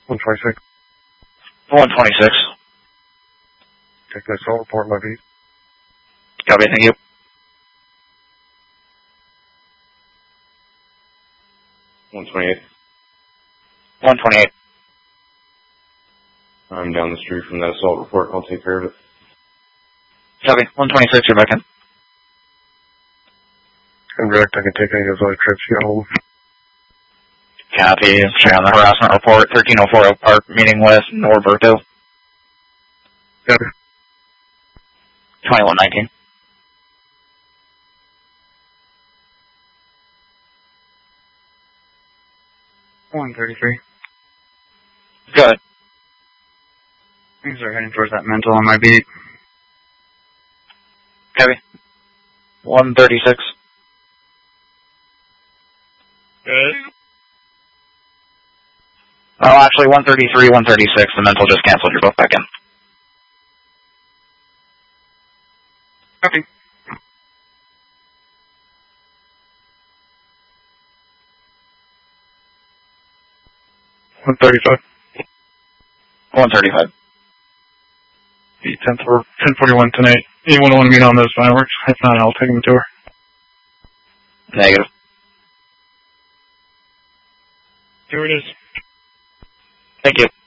126. 126. Take the assault report, my beat. Copy, thank you. $128. 128. I'm down the street from that assault report. I'll take care of it. Copy. 126, you're back in. Indirect, I can take any of those other trips you got hold of. Copy. Check on the harassment report. 1304 Oak Park, meeting with Norberto. Copy. 2119. $133. Good. Things are heading towards that mental on my beat. Copy. 136. Good. Oh, actually, 133, 136. The mental just canceled. You're both back in. Copy. $135. 135. 1041 tonight. Anyone want to meet on those fireworks? If not, I'll take them to her. Negative. Here it is. Thank you.